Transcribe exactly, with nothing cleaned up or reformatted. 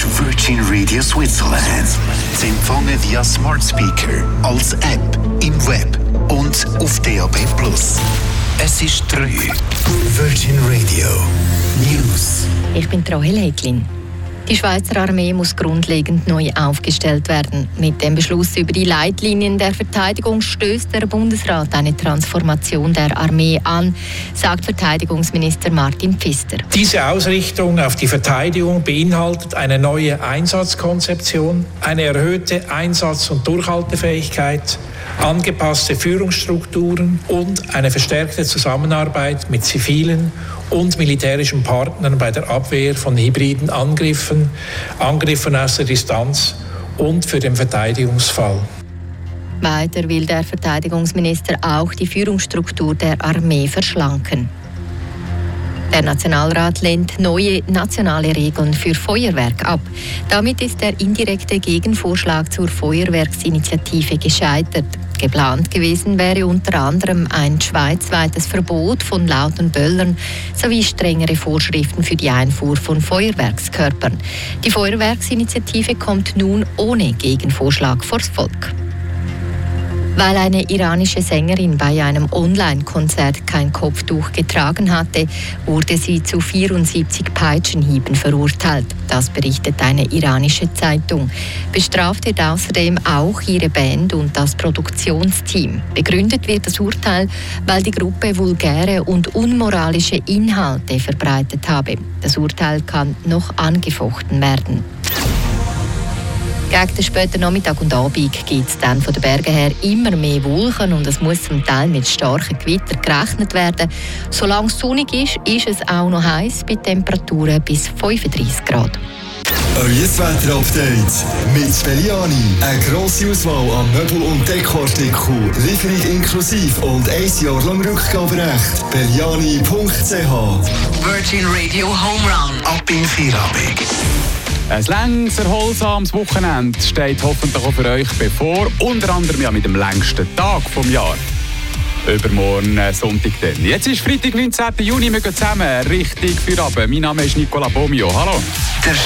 ist Virgin Radio Switzerland. Sie empfangen via Smart Speaker, als App, im Web und auf D A B plus. Es ist drei. Virgin Radio News. Ich bin Rahel Häglin. Die Schweizer Armee muss grundlegend neu aufgestellt werden. Mit dem Beschluss über die Leitlinien der Verteidigung stößt der Bundesrat eine Transformation der Armee an, sagt Verteidigungsminister Martin Pfister. Diese Ausrichtung auf die Verteidigung beinhaltet eine neue Einsatzkonzeption, eine erhöhte Einsatz- und Durchhaltefähigkeit, angepasste Führungsstrukturen und eine verstärkte Zusammenarbeit mit zivilen und militärischen Partnern bei der Abwehr von hybriden Angriffen, Angriffen aus der Distanz und für den Verteidigungsfall. Weiter will der Verteidigungsminister auch die Führungsstruktur der Armee verschlanken. Der Nationalrat lehnt neue nationale Regeln für Feuerwerk ab. Damit ist der indirekte Gegenvorschlag zur Feuerwerksinitiative gescheitert. Geplant gewesen wäre unter anderem ein schweizweites Verbot von lauten Böllern sowie strengere Vorschriften für die Einfuhr von Feuerwerkskörpern. Die Feuerwerksinitiative kommt nun ohne Gegenvorschlag vors Volk. Weil eine iranische Sängerin bei einem Online-Konzert kein Kopftuch getragen hatte, wurde sie zu vierundsiebzig Peitschenhieben verurteilt. Das berichtet eine iranische Zeitung. Bestraft wird außerdem auch ihre Band und das Produktionsteam. Begründet wird das Urteil, weil die Gruppe vulgäre und unmoralische Inhalte verbreitet habe. Das Urteil kann noch angefochten werden. Gegen den späten Nachmittag und Abend gibt es dann von den Bergen her immer mehr Wolken und es muss zum Teil mit starken Gewittern gerechnet werden. Solange es sonnig ist, ist es auch noch heiß bei Temperaturen bis fünfunddreissig Grad. Euer Wetter-Update mit Belliani. Eine grosse Auswahl an Möbel- und Dekoartikeln. Lieferung inklusiv und ein Jahr lang Rückgaberecht. Belliani punkt c h. Virgin Radio Home Run. Ab in Feierabend. Ein längs, erholsames Wochenende steht hoffentlich auch für euch bevor. Unter anderem ja mit dem längsten Tag vom Jahr. Übermorgen äh, Sonntag dann. Jetzt ist Freitag, neunzehnten Juni. Wir gehen zusammen richtig für Abend. Mein Name ist Nicola Bomio. Hallo.